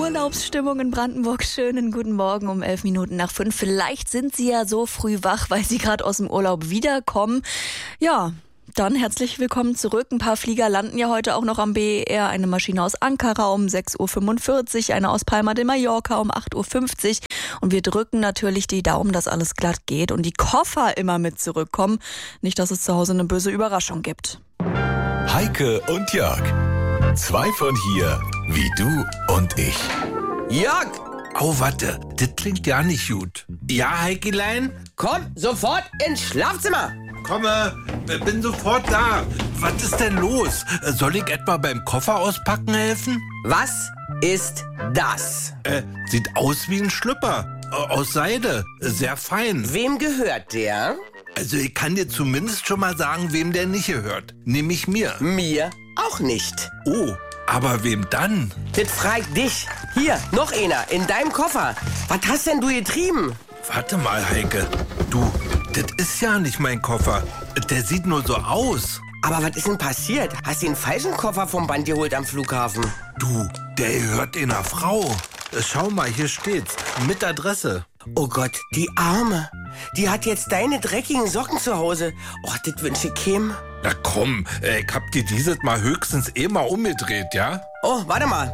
Urlaubsstimmung in Brandenburg. Schönen guten Morgen um 5:11. Vielleicht sind Sie ja so früh wach, weil Sie gerade aus dem Urlaub wiederkommen. Ja, dann herzlich willkommen zurück. Ein paar Flieger landen ja heute auch noch am BER. Eine Maschine aus Ankara um 6:45 Uhr, eine aus Palma de Mallorca um 8:50 Uhr. Und wir drücken natürlich die Daumen, dass alles glatt geht und die Koffer immer mit zurückkommen. Nicht, dass es zu Hause eine böse Überraschung gibt. Heike und Jörg. Zwei von hier, wie du und ich. Jörg! Oh, warte, das klingt ja nicht gut. Ja, Heikelein? Komm sofort ins Schlafzimmer! Komme, bin sofort da. Was ist denn los? Soll ich etwa beim Koffer auspacken helfen? Was ist das? Sieht aus wie ein Schlüpper. Aus Seide. Sehr fein. Wem gehört der? Also ich kann dir zumindest schon mal sagen, wem der nicht gehört. Nämlich mir. Mir auch nicht. Oh, aber wem dann? Das fragt dich. Hier, noch einer, in deinem Koffer. Was hast denn du getrieben? Warte mal, Heike. Du, das ist ja nicht mein Koffer. Der sieht nur so aus. Aber was ist denn passiert? Hast du den falschen Koffer vom Band geholt am Flughafen? Du, der gehört einer Frau. Schau mal, hier steht's. Mit Adresse. Oh Gott, die Arme. Die hat jetzt deine dreckigen Socken zu Hause. Oh, das wünsche ich Kim. Na komm, ich hab dir dieses Mal höchstens mal umgedreht, ja? Oh, warte mal.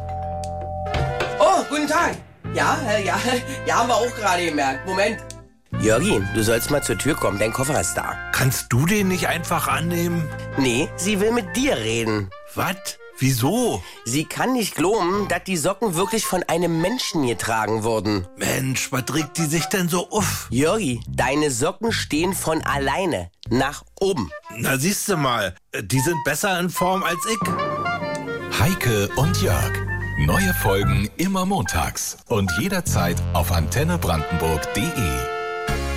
Oh, guten Tag. Ja, haben wir auch gerade gemerkt. Moment. Jörgi, du sollst mal zur Tür kommen, dein Koffer ist da. Kannst du den nicht einfach annehmen? Nee, sie will mit dir reden. Was? Wieso? Sie kann nicht glauben, dass die Socken wirklich von einem Menschen getragen wurden. Mensch, was regt die sich denn so auf? Jörgi, deine Socken stehen von alleine nach oben. Na siehste mal, die sind besser in Form als ich. Heike und Jörg. Neue Folgen immer montags und jederzeit auf antennebrandenburg.de.